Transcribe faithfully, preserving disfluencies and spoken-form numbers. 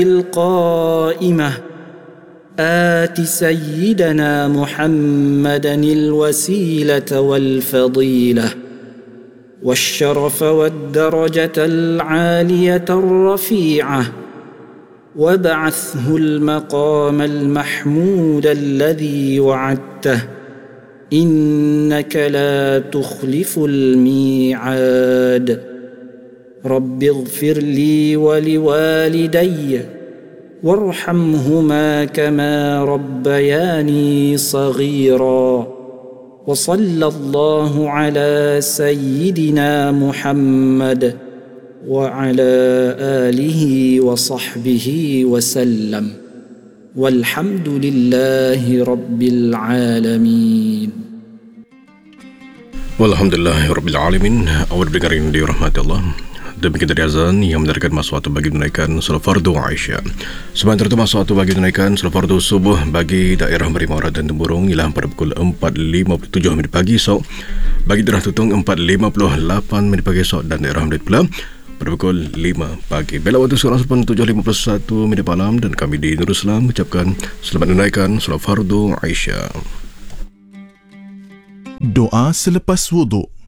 القائمة آت سيدنا محمدا الوسيلة والفضيلة والشرف والدرجة العالية الرفيعة وابعثه المقام المحمود الذي وعدته إنك لا تخلف الميعاد رب اغفر لي ولوالدي وارحمهما كما ربياني صغيرا وصلى الله على سيدنا محمد وعلى آله وصحبه وسلم والحمد لله رب العالمين. Walhamdulillahirrabbilalamin. Awal dengar yang dirahmati Allah. Demikian dari azan yang menarikan masa waktu bagi menunaikan salat fardu Aisyah. Sementara itu masa waktu bagi menunaikan salat fardu subuh bagi daerah Merimau dan Temburung ialah pada pukul empat lima puluh tujuh minit pagi esok. Bagi daerah Tutong empat lima puluh lapan minit pagi esok dan daerah Hamid pula pada pukul lima pagi. Bela waktu sekarang sepuluh tujuh lima puluh satu minit malam dan kami di Nurul Islam mengucapkan selamat menunaikan salat fardu Aisyah. Doa selepas wuduk.